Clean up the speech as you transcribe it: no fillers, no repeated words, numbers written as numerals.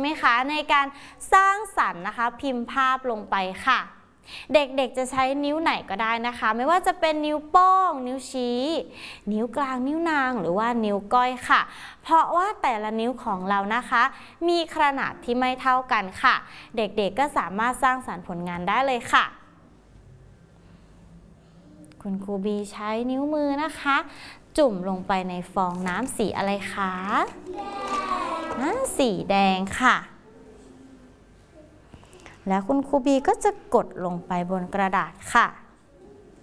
ไหมคะในการสร้างสรรค์นะคะพิมพ์ภาพลงไปค่ะเด็กๆจะใช้นิ้วไหนก็ได้นะคะไม่ว่าจะเป็นนิ้วโป้งนิ้วชี้นิ้วกลางนิ้วนางหรือว่านิ้วก้อยค่ะเพราะว่าแต่ละนิ้วของเรานะคะมีขนาดที่ไม่เท่ากันค่ะเด็กๆก็สามารถสร้างสรรค์ผลงานได้เลยค่ะคุณครูบีใช้นิ้วมือนะคะจุ่มลงไปในฟองน้ำสีอะไรคะสีแดงค่ะแล้วคุณครูบีก็จะกดลงไปบนกระดาษค่ะ